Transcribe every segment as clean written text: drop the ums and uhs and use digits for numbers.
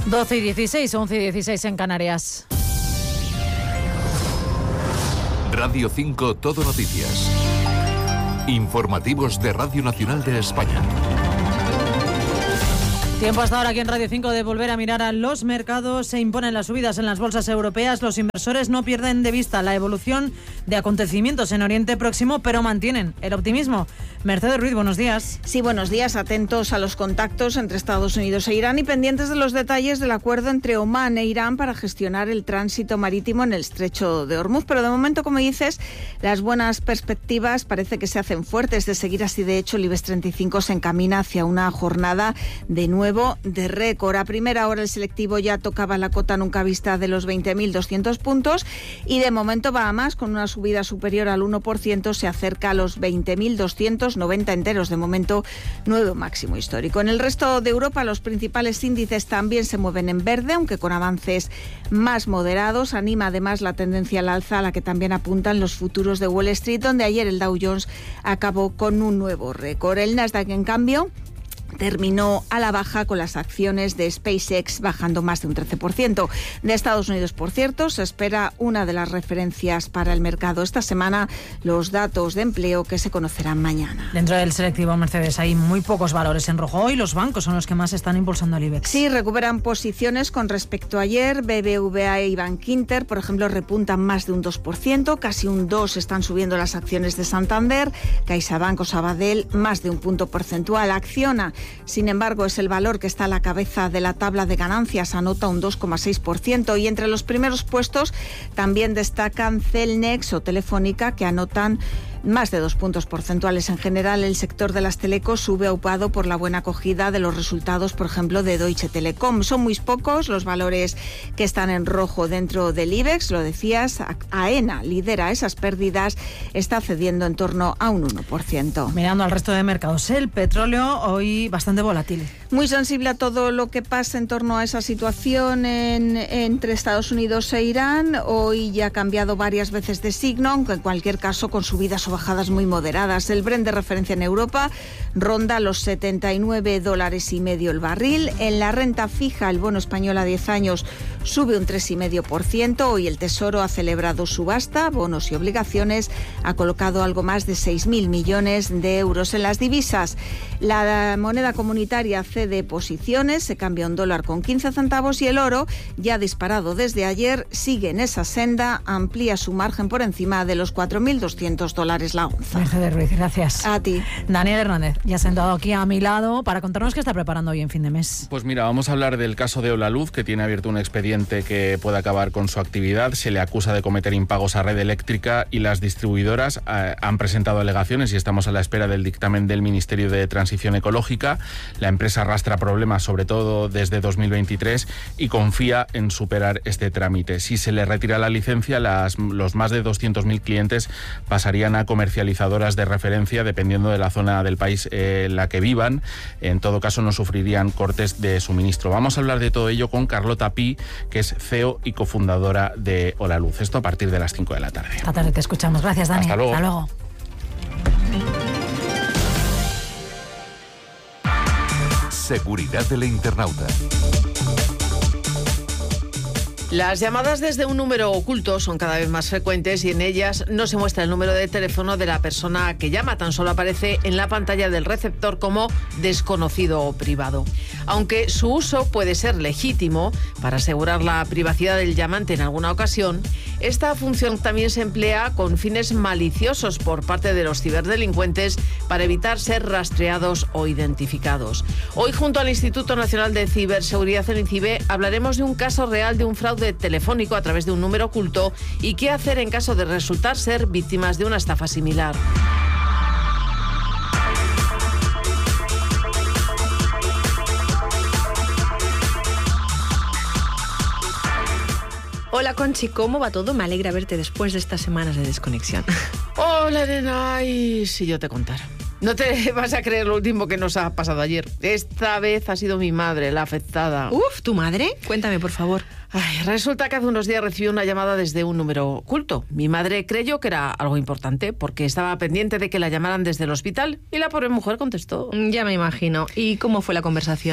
12:16, 11:16 en Canarias. Radio 5 Todo Noticias. Informativos de Radio Nacional de España. Tiempo hasta ahora aquí en Radio 5 de volver a mirar a los mercados. Se imponen las subidas en las bolsas europeas. Los inversores no pierden de vista la evolución de acontecimientos en Oriente Próximo, pero mantienen el optimismo. Mercedes Ruiz, buenos días. Sí, buenos días. Atentos a los contactos entre Estados Unidos e Irán y pendientes de los detalles del acuerdo entre Omán e Irán para gestionar el tránsito marítimo en el estrecho de Hormuz. Pero de momento, como dices, las buenas perspectivas parece que se hacen fuertes. De seguir así, de hecho, el IBEX 35 se encamina hacia una jornada de nuevo de récord. A primera hora el selectivo ya tocaba la cota nunca vista de los 20.200 puntos y de momento va a más, con una subida superior al 1%, se acerca a los 20.290 enteros. De momento, nuevo máximo histórico. En el resto de Europa los principales índices también se mueven en verde, aunque con avances más moderados. Anima además la tendencia al alza a la que también apuntan los futuros de Wall Street, donde ayer el Dow Jones acabó con un nuevo récord. El Nasdaq, en cambio, terminó a la baja, con las acciones de SpaceX bajando más de un 13%. De Estados Unidos, por cierto, se espera una de las referencias para el mercado esta semana, los datos de empleo que se conocerán mañana. Dentro del selectivo, Mercedes, hay muy pocos valores en rojo. Hoy los bancos son los que más están impulsando el IBEX. Sí, recuperan posiciones con respecto a ayer. BBVA y Bankinter, por ejemplo, repuntan más de un 2%, casi un 2% están subiendo las acciones de Santander. CaixaBank o Sabadell, más de un punto porcentual. Acciona, sin embargo, es el valor que está a la cabeza de la tabla de ganancias, anota un 2,6%. Y entre los primeros puestos también destacan Celnex o Telefónica, que anotan más de 2 puntos porcentuales. En general, el sector de las telecos sube aupado por la buena acogida de los resultados, por ejemplo, de Deutsche Telekom. Son muy pocos los valores que están en rojo dentro del IBEX. Lo decías, AENA lidera esas pérdidas, está cediendo en torno a un 1%. Mirando al resto de mercados, el petróleo hoy bastante volátil. Muy sensible a todo lo que pasa en torno a esa situación entre Estados Unidos e Irán. Hoy ya ha cambiado varias veces de signo, aunque en cualquier caso con subidas o bajadas muy moderadas. El Brent de referencia en Europa ronda los $79,5 el barril. En la renta fija, el bono español a 10 años sube un 3,5%. Hoy el Tesoro ha celebrado subasta, bonos y obligaciones, ha colocado algo más de 6.000 millones de euros. En las divisas, la moneda comunitaria cede posiciones, se cambia un dólar con 15 centavos y el oro, ya disparado desde ayer, sigue en esa senda, amplía su margen por encima de los $4.200 la onza. Mercedes Ruiz, gracias. A ti. Daniel Hernández, ya sentado aquí a mi lado para contarnos qué está preparando hoy en fin de mes. Pues mira, vamos a hablar del caso de Holaluz, que tiene abierto un expediente que puede acabar con su actividad. Se le acusa de cometer impagos a Red Eléctrica y las distribuidoras han presentado alegaciones y estamos a la espera del dictamen del Ministerio de Transición Ecológica. La empresa arrastra problemas, sobre todo desde 2023, y confía en superar este trámite. Si se le retira la licencia, los más de 200.000 clientes pasarían a comercializadoras de referencia, dependiendo de la zona del país en la que vivan. En todo caso, no sufrirían cortes de suministro. Vamos a hablar de todo ello con Carlota Pi, que es CEO y cofundadora de Holaluz. Esto a partir de las 5 de la tarde. Esta tarde te escuchamos. Gracias, Dani. Hasta luego. Hasta luego. Seguridad del internauta. Las llamadas desde un número oculto son cada vez más frecuentes y en ellas no se muestra el número de teléfono de la persona que llama, tan solo aparece en la pantalla del receptor como desconocido o privado. Aunque su uso puede ser legítimo para asegurar la privacidad del llamante en alguna ocasión, esta función también se emplea con fines maliciosos por parte de los ciberdelincuentes para evitar ser rastreados o identificados. Hoy, junto al Instituto Nacional de Ciberseguridad, el INCIBE, hablaremos de un caso real de un fraude telefónico a través de un número oculto y qué hacer en caso de resultar ser víctimas de una estafa similar. Hola Conchi, ¿cómo va todo? Me alegra verte después de estas semanas de desconexión. Hola, nena. Ay, si yo te contara. No te vas a creer lo último que nos ha pasado ayer. Esta vez ha sido mi madre la afectada. Uf, ¿tu madre? Cuéntame, por favor. Ay, resulta que hace unos días recibió una llamada desde un número oculto. Mi madre creyó que era algo importante porque estaba pendiente de que la llamaran desde el hospital y la pobre mujer contestó. Ya me imagino. ¿Y cómo fue la conversación?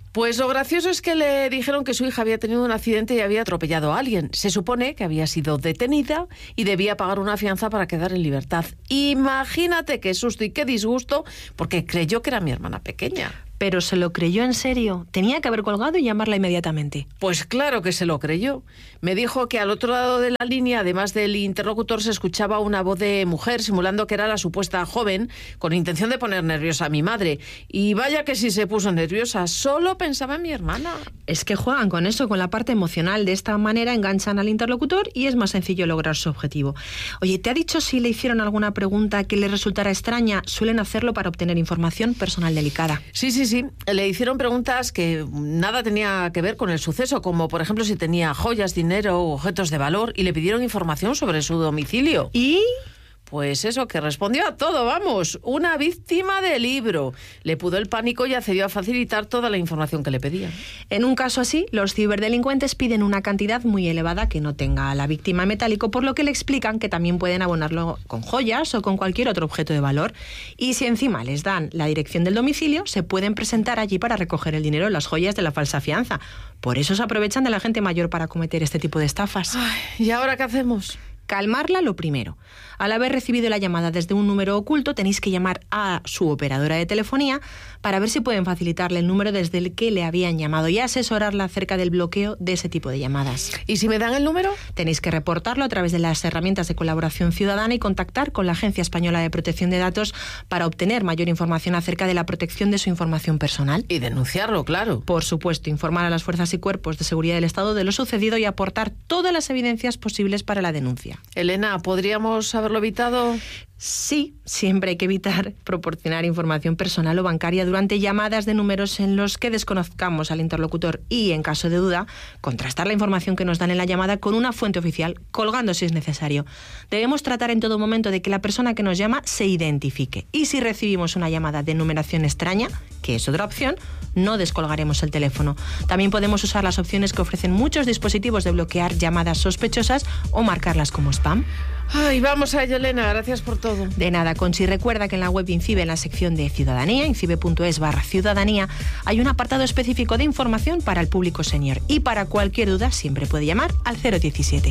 Pues lo gracioso es que le dijeron que su hija había tenido un accidente y había atropellado a alguien. Se supone que había sido detenida y debía pagar una fianza para quedar en libertad. Imagínate qué susto y qué disgusto, porque creyó que era mi hermana pequeña. Pero se lo creyó en serio. Tenía que haber colgado y llamarla inmediatamente. Pues claro que se lo creyó. Me dijo que al otro lado de la línea, además del interlocutor, se escuchaba una voz de mujer simulando que era la supuesta joven, con intención de poner nerviosa a mi madre. Y vaya que sí se puso nerviosa. Solo pensaba en mi hermana. Es que juegan con eso, con la parte emocional. De esta manera enganchan al interlocutor y es más sencillo lograr su objetivo. Oye, ¿te ha dicho si le hicieron alguna pregunta que le resultara extraña? Suelen hacerlo para obtener información personal delicada. Sí. Le hicieron preguntas que nada tenía que ver con el suceso, como por ejemplo si tenía joyas, dinero u objetos de valor, y le pidieron información sobre su domicilio. ¿Y? Pues eso, que respondió a todo, vamos, una víctima de libro. Le pudo el pánico y accedió a facilitar toda la información que le pedían. En un caso así, los ciberdelincuentes piden una cantidad muy elevada que no tenga a la víctima en metálico, por lo que le explican que también pueden abonarlo con joyas o con cualquier otro objeto de valor. Y si encima les dan la dirección del domicilio, se pueden presentar allí para recoger el dinero, las joyas de la falsa fianza. Por eso se aprovechan de la gente mayor para cometer este tipo de estafas. Ay, ¿y ahora qué hacemos? Calmarla lo primero. Al haber recibido la llamada desde un número oculto, tenéis que llamar a su operadora de telefonía para ver si pueden facilitarle el número desde el que le habían llamado y asesorarla acerca del bloqueo de ese tipo de llamadas. ¿Y si me dan el número? Tenéis que reportarlo a través de las herramientas de colaboración ciudadana y contactar con la Agencia Española de Protección de Datos para obtener mayor información acerca de la protección de su información personal. Y denunciarlo, claro. Por supuesto, informar a las fuerzas y cuerpos de seguridad del Estado de lo sucedido y aportar todas las evidencias posibles para la denuncia. Elena, ¿podríamos haberlo evitado? Sí, siempre hay que evitar proporcionar información personal o bancaria durante llamadas de números en los que desconozcamos al interlocutor y, en caso de duda, contrastar la información que nos dan en la llamada con una fuente oficial, colgando si es necesario. Debemos tratar en todo momento de que la persona que nos llama se identifique. Y si recibimos una llamada de numeración extraña, que es otra opción, no descolgaremos el teléfono. También podemos usar las opciones que ofrecen muchos dispositivos de bloquear llamadas sospechosas o marcarlas como spam. Ay, vamos a ello, Elena. Gracias por todo. De nada, Conchi. Recuerda que en la web de INCIBE, en la sección de Ciudadanía, incibe.es/ciudadanía, hay un apartado específico de información para el público senior. Y para cualquier duda siempre puede llamar al 017.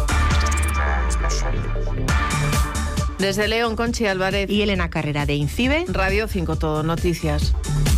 Desde León, Conchi Álvarez y Elena Carrera de INCIBE, Radio 5 Todo Noticias.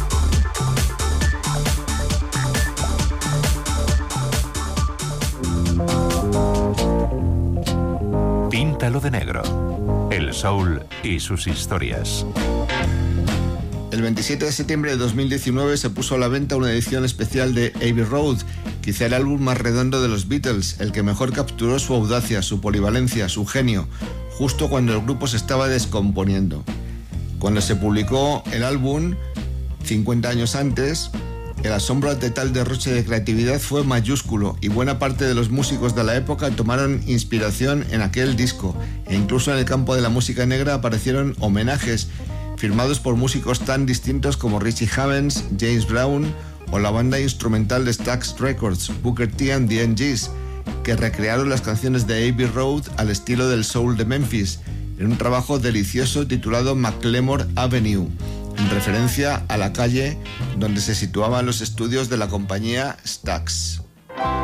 Píntalo de negro. El soul y sus historias. El 27 de septiembre de 2019 se puso a la venta una edición especial de Abbey Road, quizá el álbum más redondo de los Beatles, el que mejor capturó su audacia, su polivalencia, su genio, justo cuando el grupo se estaba descomponiendo. Cuando se publicó el álbum, 50 años antes, el asombro de tal derroche de creatividad fue mayúsculo y buena parte de los músicos de la época tomaron inspiración en aquel disco, e incluso en el campo de la música negra aparecieron homenajes firmados por músicos tan distintos como Richie Havens, James Brown o la banda instrumental de Stax Records, Booker T and the MGs, que recrearon las canciones de Abbey Road al estilo del soul de Memphis, en un trabajo delicioso titulado McLemore Avenue, en referencia a la calle donde se situaban los estudios de la compañía Stax.